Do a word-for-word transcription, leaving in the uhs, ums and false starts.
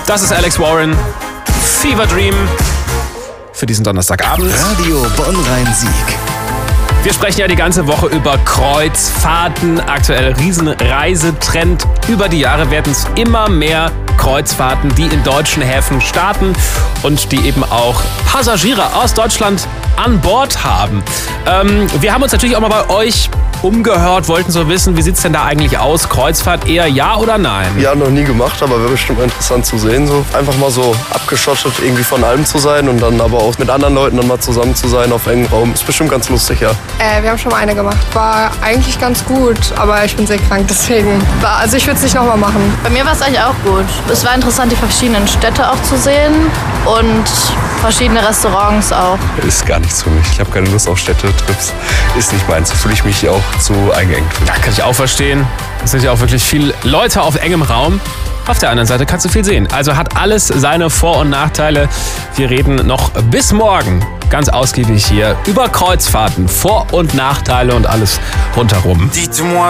Das ist Alex Warren, Fever Dream für diesen Donnerstagabend. Radio Bonn-Rhein-Sieg. Wir sprechen ja die ganze Woche über Kreuzfahrten, aktuell Riesenreisetrend. Über die Jahre werden es immer mehr Kreuzfahrten, die in deutschen Häfen starten und die eben auch Passagiere aus Deutschland an Bord haben. Ähm, wir haben uns natürlich auch mal bei euch umgehört, wollten so wissen, wie sieht es denn da eigentlich aus? Kreuzfahrt eher ja oder nein? Ja, noch nie gemacht, aber wäre bestimmt mal interessant zu sehen. So. Einfach mal so abgeschottet irgendwie von allem zu sein und dann aber auch mit anderen Leuten dann mal zusammen zu sein auf engem Raum. Ist bestimmt ganz lustig, ja. Äh, wir haben schon mal eine gemacht. War eigentlich ganz gut, aber ich bin sehr krank, deswegen. War, also ich würde es nicht nochmal machen. Bei mir war es eigentlich auch gut. Es war interessant, die verschiedenen Städte auch zu sehen und verschiedene Restaurants auch. Ist gar nichts für mich. Ich habe keine Lust auf Städtetrips. Ist nicht meins. Fühle ich mich auch zu eingeengt. Ja, kann ich auch verstehen. Es sind ja auch wirklich viele Leute auf engem Raum. Auf der anderen Seite kannst du viel sehen. Also hat alles seine Vor- und Nachteile. Wir reden noch bis morgen ganz ausgiebig hier über Kreuzfahrten, Vor- und Nachteile und alles rundherum.